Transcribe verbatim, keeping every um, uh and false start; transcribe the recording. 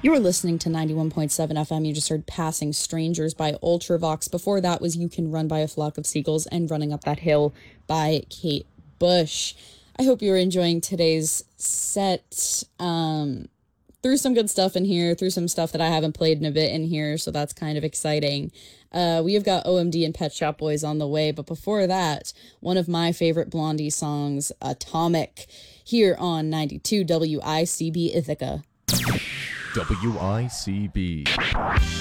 You were listening to ninety-one point seven F M. You just heard Passing Strangers by Ultravox. Before that was You Can Run by a Flock of Seagulls and Running Up That Hill by Kate Bush. I hope you're enjoying today's set. Um, threw some good stuff in here, threw some stuff that I haven't played in a bit in here, so that's kind of exciting. Uh, we have got O M D and Pet Shop Boys on the way, but before that, one of my favorite Blondie songs, Atomic, here on ninety-two W I C B Ithaca. W I C B.